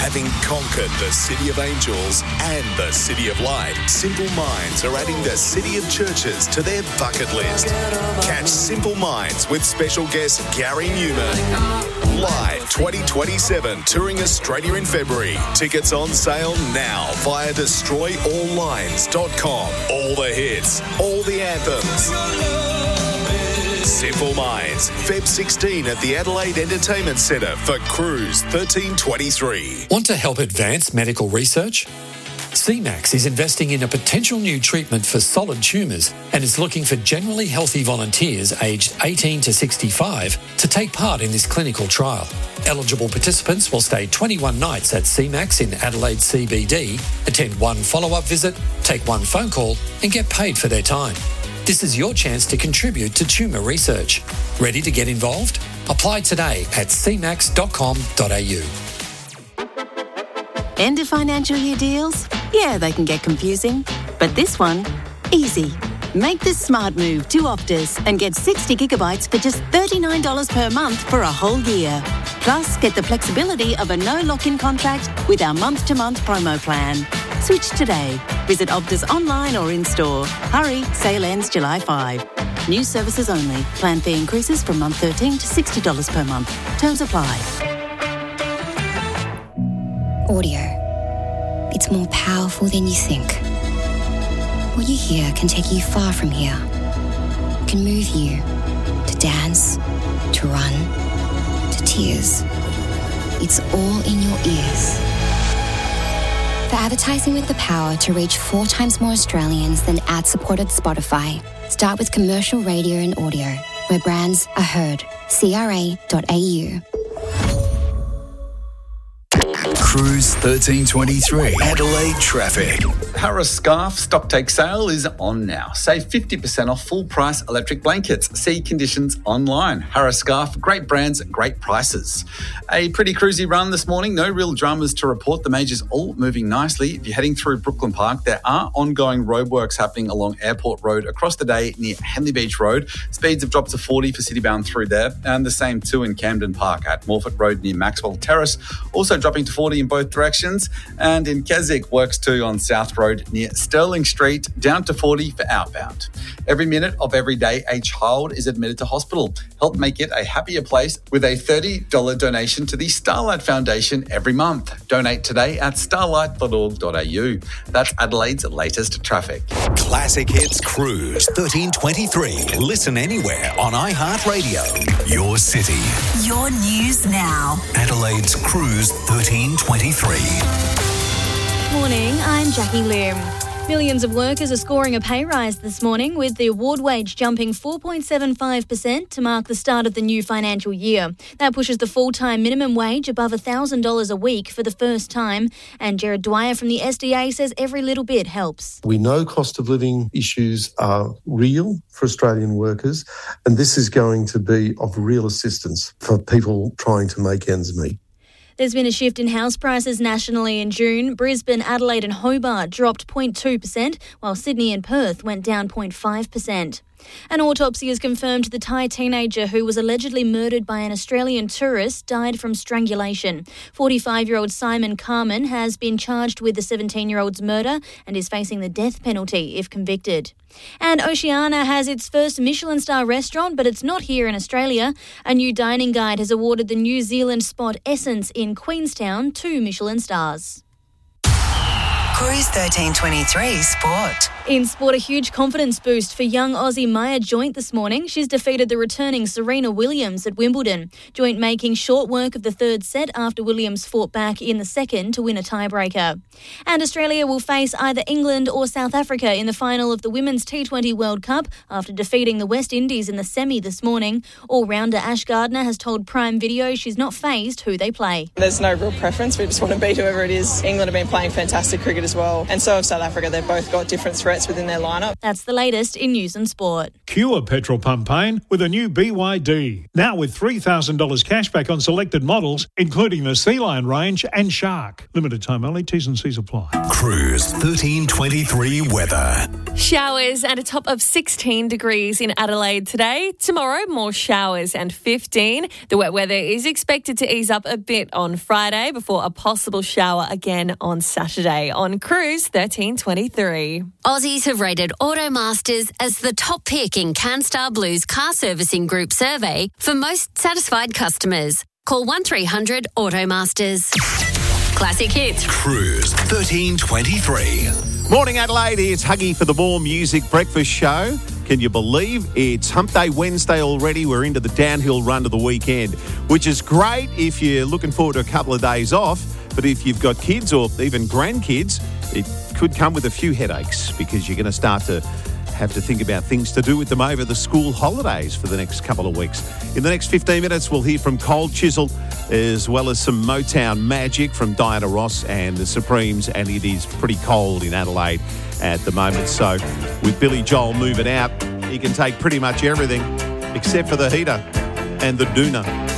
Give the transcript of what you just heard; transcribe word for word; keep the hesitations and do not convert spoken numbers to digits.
Having conquered the City of Angels and the City of Light, Simple Minds are adding the City of Churches to their bucket list. Catch Simple Minds with special guest Gary Newman. Live twenty twenty-seven, touring Australia in February. Tickets on sale now via destroy all lines dot com. All the hits, all the anthems. Simple Minds, February sixteenth at the Adelaide Entertainment Centre for Cruise thirteen twenty-three. Want to help advance medical research? C MAX is investing in a potential new treatment for solid tumours and is looking for generally healthy volunteers aged eighteen to sixty-five to take part in this clinical trial. Eligible participants will stay twenty-one nights at C MAX in Adelaide C B D, attend one follow-up visit, take one phone call and get paid for their time. This is your chance to contribute to tumour research. Ready to get involved? Apply today at c max dot com dot a u. End of financial year deals? Yeah, they can get confusing. But this one, easy. Make the smart move to Optus and get sixty gigabytes for just thirty-nine dollars per month for a whole year. Plus, get the flexibility of a no lock-in contract with our month-to-month promo plan. Switch today. Visit Optus online or in-store. Hurry, sale ends July fifth. New services only. Plan fee increases from month thirteen to sixty dollars per month. Terms apply. Audio. It's more powerful than you think. What you hear can take you far from here. It can move you to dance, to run, to tears. It's all in your ears. For advertising with the power to reach four times more Australians than ad-supported Spotify, start with commercial radio and audio, where brands are heard. c r a dot a u. Cruise thirteen twenty-three, Adelaide traffic. Harris Scarf stock take sale is on now. Save fifty percent off full price electric blankets. See conditions online. Harris Scarf, great brands, great prices. A pretty cruisy run this morning. No real dramas to report. The majors all moving nicely. If you're heading through Brooklyn Park, there are ongoing roadworks happening along Airport Road across the day near Henley Beach Road. Speeds have dropped to forty for citybound through there, and the same too in Camden Park at Morford Road near Maxwell Terrace. Also dropping to forty in both directions, and in Keswick, works too on South Road near Sterling Street, down to forty for outbound. Every minute of every day, a child is admitted to hospital. Help make it a happier place with a thirty dollars donation to the Starlight Foundation every month. Donate today at starlight dot org dot a u. That's Adelaide's latest traffic. Classic Hits Cruise thirteen twenty-three. Listen anywhere on iHeartRadio. Your city. Your news now. Adelaide's Cruise thirteen twenty-three. Morning, I'm Jackie Lim. Millions of workers are scoring a pay rise this morning, with the award wage jumping four point seven five percent to mark the start of the new financial year. That pushes the full-time minimum wage above one thousand dollars a week for the first time. And Jared Dwyer from the S D A says every little bit helps. We know cost of living issues are real for Australian workers, and this is going to be of real assistance for people trying to make ends meet. There's been a shift in house prices nationally in June. Brisbane, Adelaide and Hobart dropped zero point two percent, while Sydney and Perth went down zero point five percent. An autopsy has confirmed the Thai teenager who was allegedly murdered by an Australian tourist died from strangulation. forty-five-year-old Simon Carmen has been charged with the seventeen-year-old's murder and is facing the death penalty if convicted. And Oceania has its first Michelin star restaurant, but it's not here in Australia. A new dining guide has awarded the New Zealand spot Essence in Queenstown two Michelin stars. Cruise thirteen twenty-three Sport. In sport, a huge confidence boost for young Aussie Maya Joint this morning. She's defeated the returning Serena Williams at Wimbledon. Joint making short work of the third set after Williams fought back in the second to win a tiebreaker. And Australia will face either England or South Africa in the final of the Women's T twenty World Cup after defeating the West Indies in the semi this morning. All-rounder Ash Gardner has told Prime Video she's not fazed who they play. There's no real preference. We just want to beat whoever it is. England have been playing fantastic cricket as well. And so have South Africa. They've both got different threats within their lineup. That's the latest in news and sport. Cure petrol pump pain with a new B Y D. Now with three thousand dollars cashback on selected models, including the Sea Lion range and Shark. Limited time only, T's and C's apply. Cruise thirteen twenty-three weather. Showers and a top of sixteen degrees in Adelaide today. Tomorrow, more showers and fifteen. The wet weather is expected to ease up a bit on Friday before a possible shower again on Saturday. On Cruise thirteen twenty-three. Aussies have rated Automasters as the top pick in CanStar Blue's car servicing group survey for most satisfied customers. Call one three hundred Automasters. Classic hits. Cruise thirteen twenty-three. Morning Adelaide, it's Huggy for the More Music Breakfast Show. Can you believe it's Hump Day Wednesday already? We're into the downhill run to the weekend, which is great if you're looking forward to a couple of days off. But if you've got kids or even grandkids, it could come with a few headaches because you're going to start to have to think about things to do with them over the school holidays for the next couple of weeks. In the next fifteen minutes, we'll hear from Cold Chisel as well as some Motown magic from Diana Ross and the Supremes, and it is pretty cold in Adelaide at the moment. So with Billy Joel moving out, he can take pretty much everything except for the heater and the doona.